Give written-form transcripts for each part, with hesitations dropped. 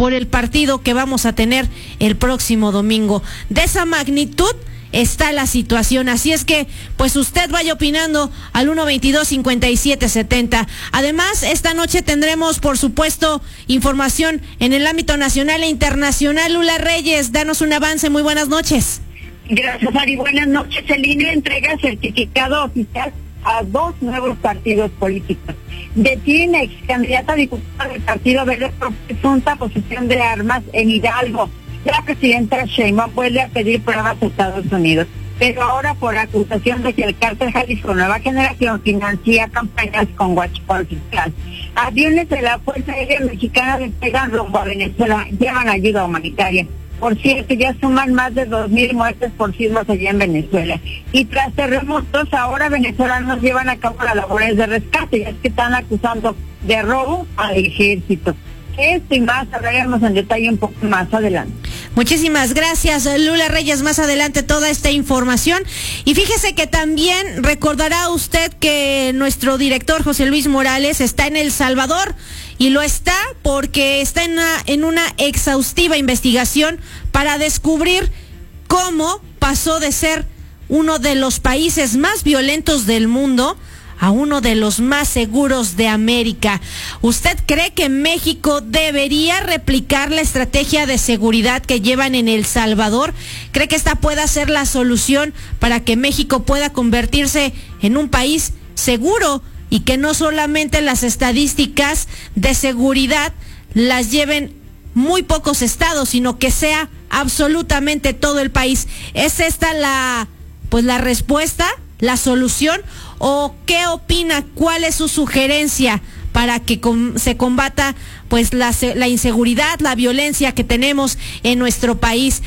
por el partido que vamos a tener el próximo domingo. De esa magnitud está la situación, así es que pues usted vaya opinando al 122-5770. Además, esta noche tendremos, por supuesto, información en el ámbito nacional e internacional. Lula Reyes, danos un avance. Muy buenas noches. Gracias, Ari. Buenas noches. El INE entrega certificado oficial a 2 nuevos partidos políticos. Detienen a ex candidata a diputada del Partido Verde por presunta posesión de armas en Hidalgo. La presidenta Sheinbaum vuelve a pedir pruebas a Estados Unidos, pero ahora por acusación de que el cártel Jalisco Nueva Generación financia campañas con huachicol fiscal. Aviones de la Fuerza Aérea Mexicana despegan rumbo a Venezuela, llevan ayuda humanitaria. Por cierto, ya suman más de 2,000 muertes por sismos allá en Venezuela. Y tras terremotos, ahora venezolanos llevan a cabo las labores de rescate, ya que están acusando de robo al ejército. Esto y más hablaremos en detalle un poco más adelante. Muchísimas gracias, Lula Reyes. Más adelante toda esta información. Y fíjese que también recordará usted que nuestro director José Luis Morales está en El Salvador, y lo está porque está en una exhaustiva investigación para descubrir cómo pasó de ser uno de los países más violentos del mundo a uno de los más seguros de América. ¿Usted cree que México debería replicar la estrategia de seguridad que llevan en El Salvador? ¿Cree que esta pueda ser la solución para que México pueda convertirse en un país seguro y que no solamente las estadísticas de seguridad las lleven muy pocos estados, sino que sea absolutamente todo el país? ¿Es esta la respuesta, la solución? ¿O qué opina? ¿Cuál es su sugerencia para que se combata pues la inseguridad, la violencia que tenemos en nuestro país?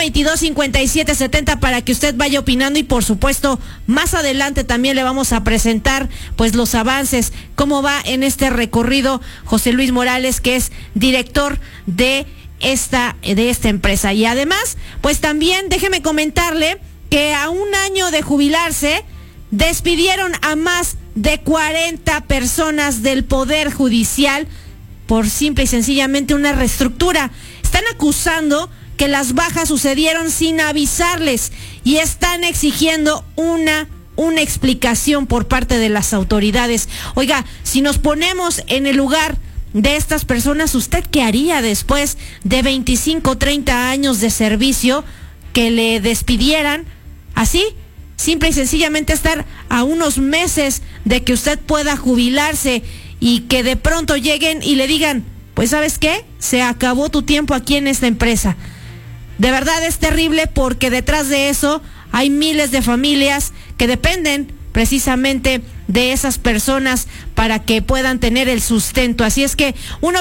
122-5770 para que usted vaya opinando, y por supuesto más adelante también le vamos a presentar pues los avances, cómo va en este recorrido José Luis Morales, que es director de esta empresa. Y además, pues también déjeme comentarle que a un año de jubilarse despidieron a más de 40 personas del Poder Judicial por simple y sencillamente una reestructura. Están acusando que las bajas sucedieron sin avisarles y están exigiendo una explicación por parte de las autoridades. Oiga, si nos ponemos en el lugar de estas personas, ¿usted qué haría después de 25, 30 años de servicio que le despidieran así? Simple y sencillamente estar a unos meses de que usted pueda jubilarse y que de pronto lleguen y le digan, pues ¿sabes qué? Se acabó tu tiempo aquí en esta empresa. De verdad es terrible, porque detrás de eso hay miles de familias que dependen precisamente de esas personas para que puedan tener el sustento. Así es que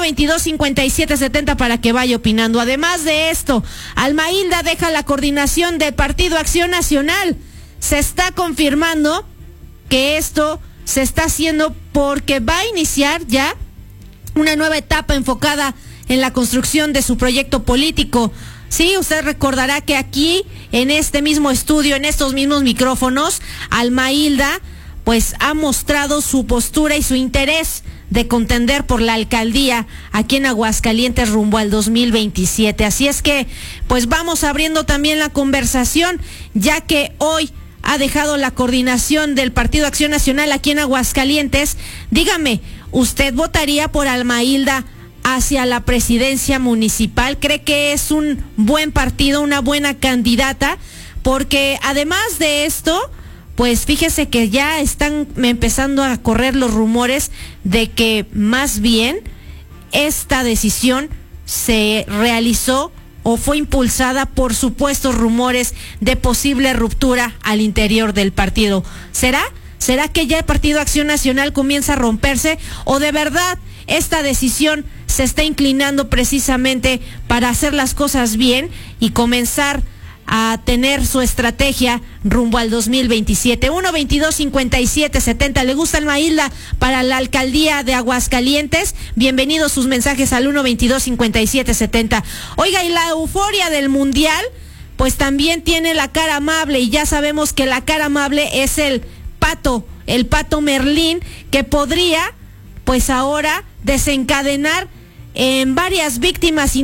122-5770 para que vaya opinando. Además de esto, Alma Hilda deja la coordinación del Partido Acción Nacional. Se está confirmando que esto se está haciendo porque va a iniciar ya una nueva etapa enfocada en la construcción de su proyecto político. Sí, usted recordará que aquí, en este mismo estudio, en estos mismos micrófonos, Alma Hilda pues ha mostrado su postura y su interés de contender por la alcaldía aquí en Aguascalientes rumbo al 2027. Así es que pues vamos abriendo también la conversación, ya que hoy ha dejado la coordinación del Partido Acción Nacional aquí en Aguascalientes. Dígame, ¿usted votaría por Alma Hilda hacia la presidencia municipal? ¿Cree que es un buen partido, una buena candidata? Porque además de esto, pues fíjese que ya están empezando a correr los rumores de que más bien esta decisión se realizó o fue impulsada por supuestos rumores de posible ruptura al interior del partido. ¿Será que ya el Partido Acción Nacional comienza a romperse, o de verdad esta decisión se está inclinando precisamente para hacer las cosas bien y comenzar a tener su estrategia rumbo al 2027? 122-5770. ¿Le gusta Alma Hilda para la alcaldía de Aguascalientes? Bienvenidos sus mensajes al 122-5770. Oiga, y la euforia del mundial pues también tiene la cara amable, y ya sabemos que la cara amable es el Pato Merlín, que podría pues ahora desencadenar en varias víctimas